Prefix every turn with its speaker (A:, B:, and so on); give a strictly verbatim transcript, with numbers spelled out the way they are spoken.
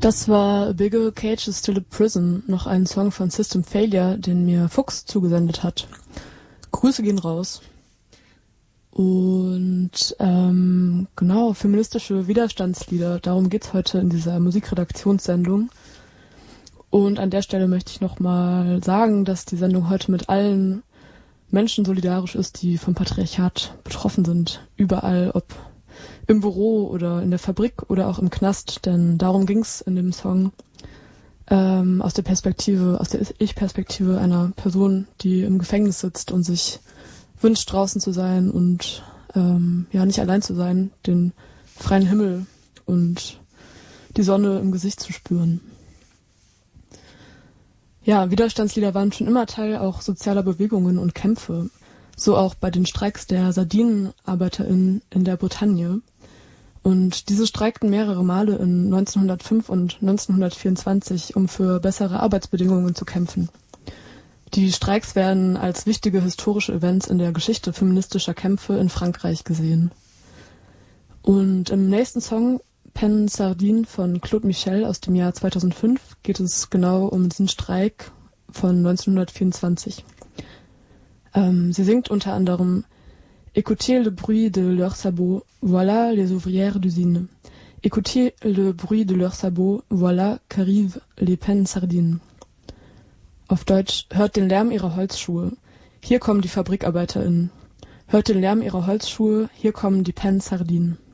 A: Das war A Bigger Cage is Still a Prison, noch ein Song von System Failure, den mir Fuchs zugesendet hat. Grüße gehen raus. Und ähm, genau, feministische Widerstandslieder, darum geht's heute in dieser Musikredaktionssendung. Und an der Stelle möchte ich nochmal sagen, dass die Sendung heute mit allen Menschen solidarisch ist, die vom Patriarchat betroffen sind. Überall, ob im Büro oder in der Fabrik oder auch im Knast, denn darum ging's in dem Song. Ähm, aus der Perspektive, aus der Ich-Perspektive einer Person, die im Gefängnis sitzt und sich wünscht, draußen zu sein und ähm, ja nicht allein zu sein, den freien Himmel und die Sonne im Gesicht zu spüren. Ja, Widerstandslieder waren schon immer Teil auch sozialer Bewegungen und Kämpfe. So auch bei den Streiks der SardinenarbeiterInnen in der Bretagne. Und diese streikten mehrere Male in neunzehnhundertfünf und neunzehnhundertvierundzwanzig, um für bessere Arbeitsbedingungen zu kämpfen. Die Streiks werden als wichtige historische Events in der Geschichte feministischer Kämpfe in Frankreich gesehen. Und im nächsten Song, Pen Sardine von Claude Michel aus dem Jahr zweitausendfünf, geht es genau um diesen Streik von neunzehnhundertvierundzwanzig. Ähm, sie singt unter anderem Écoutez le bruit de leurs sabots, voilà les ouvrières d'usine. Écoutez le bruit de leurs sabots, voilà qu'arrivent les pennes sardines. Auf Deutsch, hört den Lärm ihrer Holzschuhe, hier kommen die FabrikarbeiterInnen. Hört den Lärm ihrer Holzschuhe, hier kommen die pennes sardines.